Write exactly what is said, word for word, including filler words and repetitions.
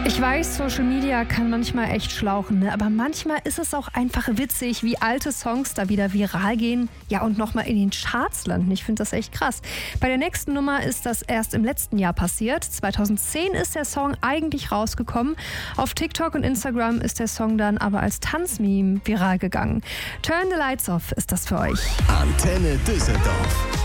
Ich weiß, Social Media kann manchmal echt schlauchen, ne? Aber manchmal ist es auch einfach witzig, wie alte Songs da wieder viral gehen, ja, und nochmal in den Charts landen. Ich finde das echt krass. Bei der nächsten Nummer ist das erst im letzten Jahr passiert. zweitausendzehn ist der Song eigentlich rausgekommen. Auf TikTok und Instagram ist der Song dann aber als Tanzmeme viral gegangen. Turn the Lights Off ist das für euch. Antenne Düsseldorf.